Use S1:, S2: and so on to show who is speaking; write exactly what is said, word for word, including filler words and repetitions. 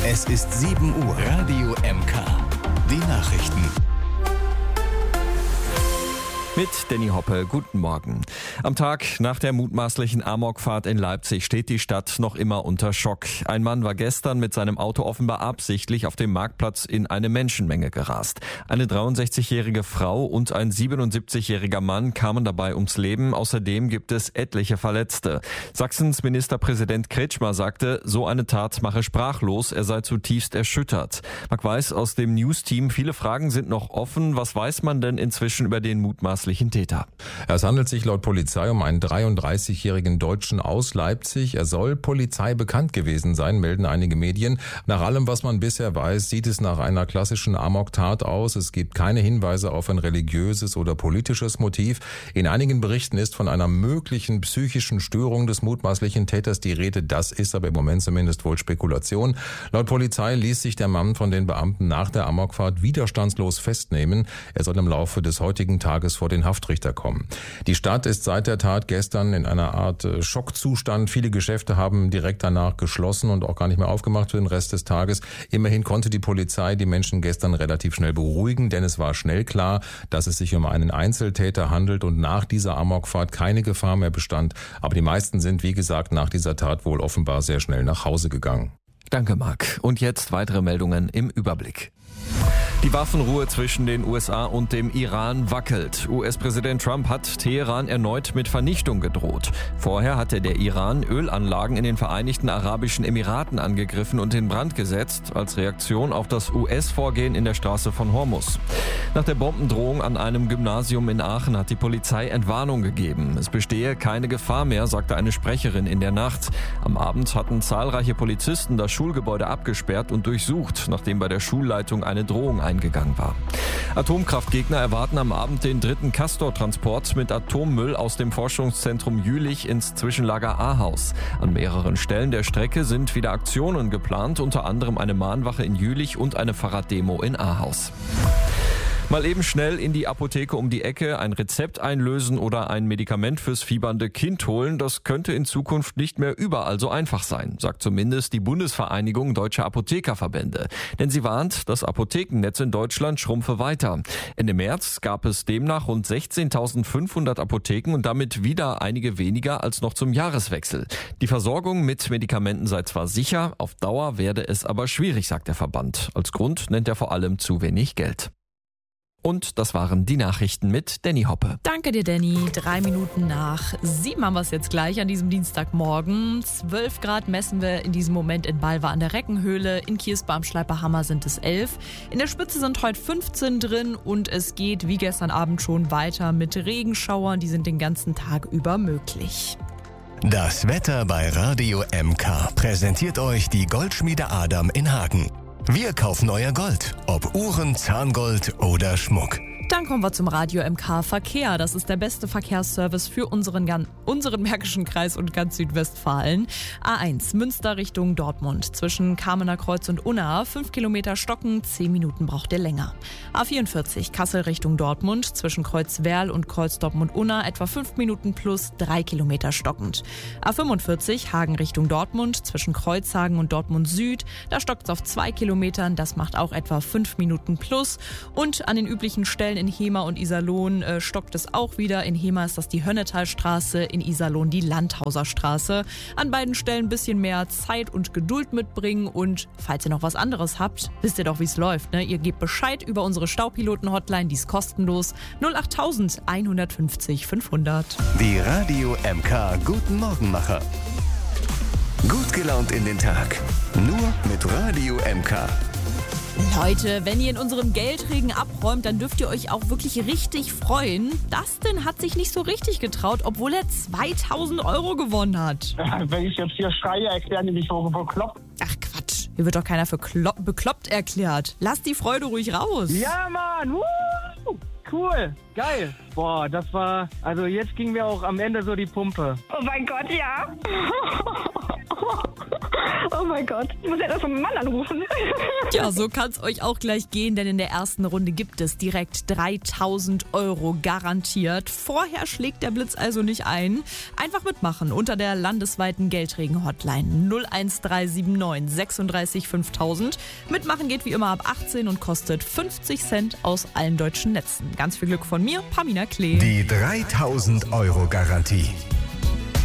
S1: Es ist sieben Uhr. Radio M K. Die Nachrichten.
S2: Mit Danny Hoppe, guten Morgen. Am Tag nach der mutmaßlichen Amokfahrt in Leipzig steht die Stadt noch immer unter Schock. Ein Mann war gestern mit seinem Auto offenbar absichtlich auf dem Marktplatz in eine Menschenmenge gerast. Eine dreiundsechzigjährige Frau und ein siebenundsiebzigjähriger Mann kamen dabei ums Leben. Außerdem gibt es etliche Verletzte. Sachsens Ministerpräsident Kretschmer sagte, so eine Tat mache sprachlos, er sei zutiefst erschüttert. Marc Weiß aus dem News-Team, viele Fragen sind noch offen. Was weiß man denn inzwischen über den mutmaßlichen Täter?
S3: Es handelt sich laut Polizei um einen dreiunddreißigjährigen Deutschen aus Leipzig. Er soll Polizei bekannt gewesen sein, melden einige Medien. Nach allem, was man bisher weiß, sieht es nach einer klassischen Amok-Tat aus. Es gibt keine Hinweise auf ein religiöses oder politisches Motiv. In einigen Berichten ist von einer möglichen psychischen Störung des mutmaßlichen Täters die Rede. Das ist aber im Moment zumindest wohl Spekulation. Laut Polizei ließ sich der Mann von den Beamten nach der Amokfahrt widerstandslos festnehmen. Er soll im Laufe des heutigen Tages vor den Haftrichter kommen. Die Stadt ist seit der Tat gestern in einer Art Schockzustand. Viele Geschäfte haben direkt danach geschlossen und auch gar nicht mehr aufgemacht für den Rest des Tages. Immerhin konnte die Polizei die Menschen gestern relativ schnell beruhigen, denn es war schnell klar, dass es sich um einen Einzeltäter handelt und nach dieser Amokfahrt keine Gefahr mehr bestand. Aber die meisten sind, wie gesagt, nach dieser Tat wohl offenbar sehr schnell nach Hause gegangen.
S2: Danke, Marc. Und jetzt weitere Meldungen im Überblick. Die Waffenruhe zwischen den U S A und dem Iran wackelt. U S-Präsident Trump hat Teheran erneut mit Vernichtung gedroht. Vorher hatte der Iran Ölanlagen in den Vereinigten Arabischen Emiraten angegriffen und in Brand gesetzt, als Reaktion auf das U S-Vorgehen in der Straße von Hormuz. Nach der Bombendrohung an einem Gymnasium in Aachen hat die Polizei Entwarnung gegeben. Es bestehe keine Gefahr mehr, sagte eine Sprecherin in der Nacht. Am Abend hatten zahlreiche Polizisten das Schulgebäude abgesperrt und durchsucht, nachdem bei der Schulleitung eine Drohung eingegangen war. Atomkraftgegner erwarten am Abend den dritten Castor-Transport mit Atommüll aus dem Forschungszentrum Jülich ins Zwischenlager Ahaus. An mehreren Stellen der Strecke sind wieder Aktionen geplant, unter anderem eine Mahnwache in Jülich und eine Fahrraddemo in Ahaus. Mal eben schnell in die Apotheke um die Ecke, ein Rezept einlösen oder ein Medikament fürs fiebernde Kind holen, das könnte in Zukunft nicht mehr überall so einfach sein, sagt zumindest die Bundesvereinigung Deutscher Apothekerverbände. Denn sie warnt, das Apothekennetz in Deutschland schrumpfe weiter. Ende März gab es demnach rund sechzehntausendfünfhundert Apotheken und damit wieder einige weniger als noch zum Jahreswechsel. Die Versorgung mit Medikamenten sei zwar sicher, auf Dauer werde es aber schwierig, sagt der Verband. Als Grund nennt er vor allem zu wenig Geld. Und das waren die Nachrichten mit Danny Hoppe.
S4: Danke dir, Danny. Drei Minuten nach sieben haben wir es jetzt gleich an diesem Dienstagmorgen. Zwölf Grad messen wir in diesem Moment in Balve an der Reckenhöhle. In Kiesbar am Schleiperhammer sind es elf. In der Spitze sind heute fünfzehn drin und es geht wie gestern Abend schon weiter mit Regenschauern. Die sind den ganzen Tag über möglich.
S1: Das Wetter bei Radio M K präsentiert euch die Goldschmiede Adam in Hagen. Wir kaufen euer Gold, ob Uhren, Zahngold oder Schmuck.
S4: Dann kommen wir zum Radio M K Verkehr. Das ist der beste Verkehrsservice für unseren, unseren Märkischen Kreis und ganz Südwestfalen. A eins, Münster Richtung Dortmund. Zwischen Kamener Kreuz und Unna, fünf Kilometer stocken, zehn Minuten braucht ihr länger. A vierundvierzig, Kassel Richtung Dortmund. Zwischen Kreuzwerl und Kreuz Dortmund-Unna, etwa fünf Minuten plus drei Kilometer stockend. A fünfundvierzig, Hagen Richtung Dortmund. Zwischen Kreuzhagen und Dortmund Süd, da stockt es auf zwei Kilometern. Das macht auch etwa fünf Minuten plus. Und an den üblichen Stellen in Hemer und Iserlohn äh, stockt es auch wieder. In Hemer ist das die Hönnetalstraße, in Iserlohn die Landhauser Straße. An beiden Stellen ein bisschen mehr Zeit und Geduld mitbringen und falls ihr noch was anderes habt, wisst ihr doch, wie es läuft. Ne? Ihr gebt Bescheid über unsere Staupiloten-Hotline, die ist kostenlos. null acht eins fünf null fünfhundert.
S1: Die Radio M K Guten Morgenmacher. Gut gelaunt in den Tag. Nur mit Radio M K.
S4: Leute, wenn ihr in unserem Geldregen abräumt, dann dürft ihr euch auch wirklich richtig freuen. Dustin hat sich nicht so richtig getraut, obwohl er zweitausend Euro gewonnen hat.
S5: Wenn ich jetzt hier schreie, erklären die mich so bekloppt.
S4: Ach Quatsch, hier wird doch keiner für Klo- bekloppt erklärt. Lass die Freude ruhig raus.
S5: Ja, Mann! Woo! Cool, geil. Boah, das war, also jetzt ging mir auch am Ende so die Pumpe.
S6: Oh mein Gott, ja. Oh mein Gott, ich muss ja erst von meinem Mann anrufen.
S4: Ja, so kann es euch auch gleich gehen, denn in der ersten Runde gibt es direkt dreitausend Euro garantiert. Vorher schlägt der Blitz also nicht ein. Einfach mitmachen unter der landesweiten Geldregen-Hotline null eins drei sieben neun sechsunddreißig fünftausend. Mitmachen geht wie immer ab achtzehn und kostet fünfzig Cent aus allen deutschen Netzen. Ganz viel Glück von mir, Pamina Klee.
S1: Die dreitausend Euro Garantie.